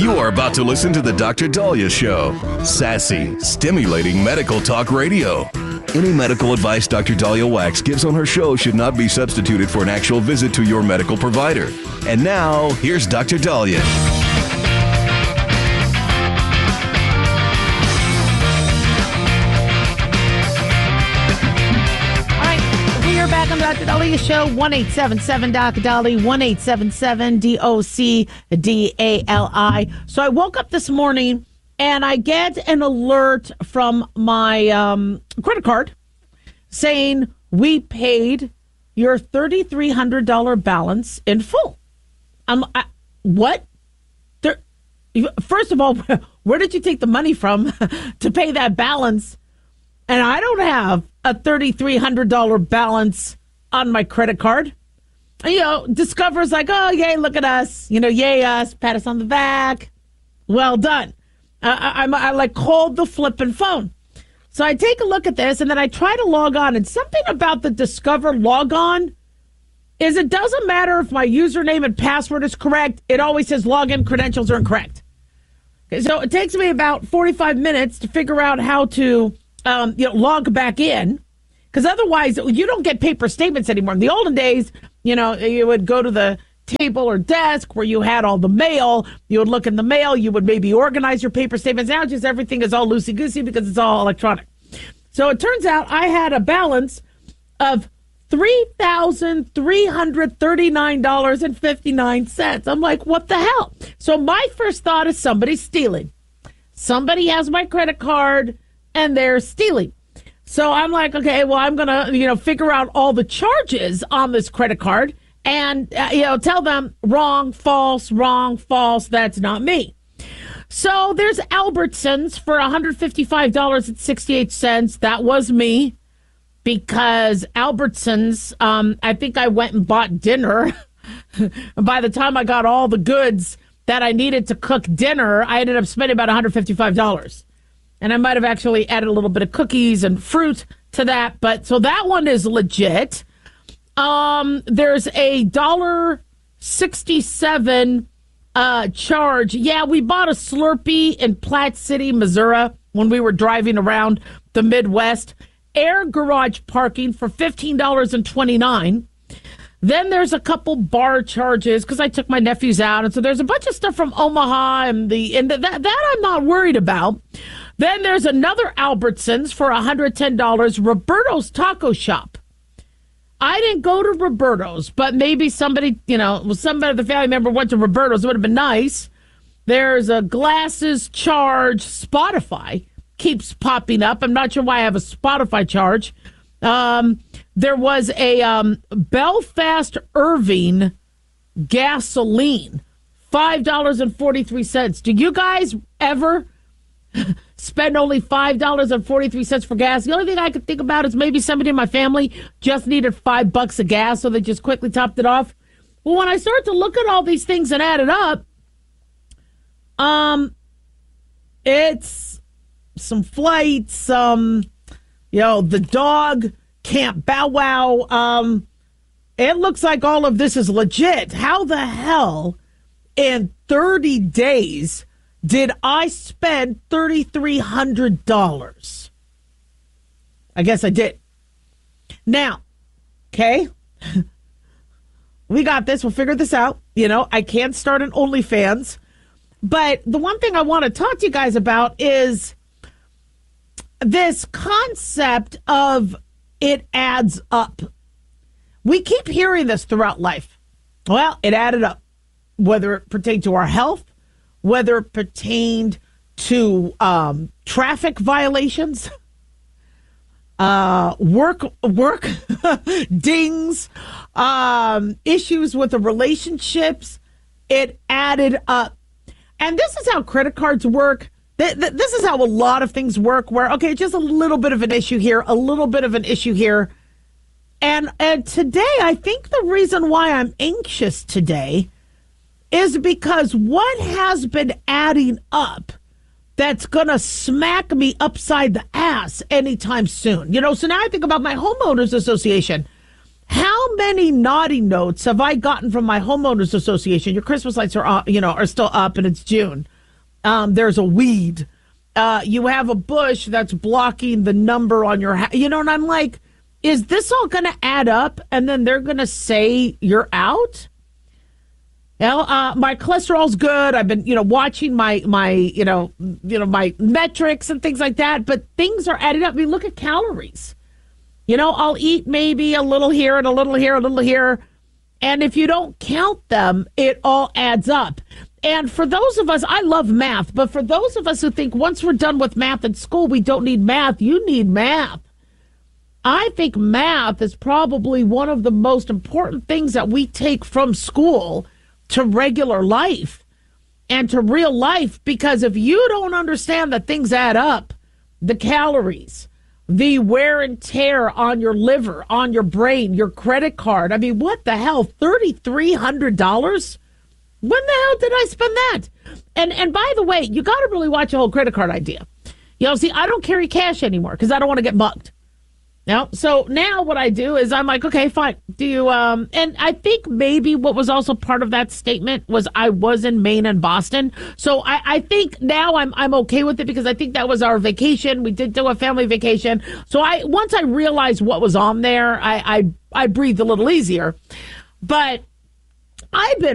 You are about to listen to the Dr. Dahlia Show. Sassy, stimulating medical talk radio. Any medical advice Dr. Dahlia Wax gives on her show should not be substituted for an actual visit to your medical provider. And now, here's Dr. Dahlia. Back on the Dr. Dahlia Show, 1-877-Doc-Dolly, 1-877-DOC-DALI. So I woke up this morning and I get an alert from my credit card saying we paid your $3,300 balance in full. What? First of all, where did you take the money from to pay that balance? And I don't have a $3,300 balance on my credit card. Discover's like, oh, yay, look at us. Yay us, pat us on the back. Well done. I called the flipping phone. So I take a look at this, and then I try to log on. And something about the Discover log on is it doesn't matter if my username and password is correct. It always says login credentials are incorrect. Okay, so it takes me about 45 minutes to figure out how to log back in, because otherwise you don't get paper statements anymore. In the olden days, you would go to the table or desk where you had all the mail. You would look in the mail. You would maybe organize your paper statements. Now just everything is all loosey-goosey because it's all electronic. So it turns out I had a balance of $3,339.59. I'm like, what the hell? So my first thought is somebody's stealing. Somebody has my credit card and they're stealing. So I'm like, okay, well, I'm going to, figure out all the charges on this credit card and, tell them wrong, false, that's not me. So there's Albertsons for $155.68. That was me, because Albertsons, I think I went and bought dinner. By the time I got all the goods that I needed to cook dinner, I ended up spending about $155. And I might have actually added a little bit of cookies and fruit to that. But so that one is legit. There's a $1.67 charge. Yeah, we bought a Slurpee in Platte City, Missouri, when we were driving around the Midwest. Air garage parking for $15.29. Then there's a couple bar charges because I took my nephews out. And so there's a bunch of stuff from Omaha and that I'm not worried about. Then there's another Albertsons for $110, Roberto's Taco Shop. I didn't go to Roberto's, but maybe somebody of the family member went to Roberto's. It would have been nice. There's a glasses charge. Spotify keeps popping up. I'm not sure why I have a Spotify charge. There was a Belfast Irving gasoline, $5.43. Do you guys ever spend only $5.43 for gas? The only thing I could think about is maybe somebody in my family just needed $5 of gas, so they just quickly topped it off. Well, when I start to look at all these things and add it up, it's some flights, the dog Camp Bow Wow. It looks like all of this is legit. How the hell in 30 days did I spend $3,300? I guess I did. Now, okay, we got this. We'll figure this out. I can't start an OnlyFans. But the one thing I want to talk to you guys about is this concept of it adds up. We keep hearing this throughout life. Well, it added up, whether it pertained to our health, whether it pertained to traffic violations, work dings, issues with the relationships. It added up. And this is how credit cards work. This is how a lot of things work, where, okay, just a little bit of an issue here, a little bit of an issue here. And today, I think the reason why I'm anxious today is because what has been adding up that's going to smack me upside the ass anytime soon. So now I think about my homeowners association. How many naughty notes have I gotten from my homeowners association? Your Christmas lights are still up and it's June. there's a weed. You have a bush that's blocking the number on your house. And I'm like, is this all going to add up? And then they're going to say you're out? My cholesterol's good. I've been, watching my my metrics and things like that. But things are adding up. I mean, look at calories. I'll eat maybe a little here and a little here, a little here. And if you don't count them, it all adds up. And for those of us, I love math, but for those of us who think once we're done with math at school, we don't need math, you need math. I think math is probably one of the most important things that we take from school to regular life and to real life, because if you don't understand that things add up, the calories, the wear and tear on your liver, on your brain, your credit card. I mean, what the hell? $3,300? When the hell did I spend that? And by the way, you got to really watch the whole credit card idea. See, I don't carry cash anymore because I don't want to get mugged. So now what I do is I'm like, okay, fine. Do you, and I think maybe what was also part of that statement was I was in Maine and Boston. So I think now I'm okay with it because I think that was our vacation. We did do a family vacation. So once I realized what was on there, I breathed a little easier. But I've been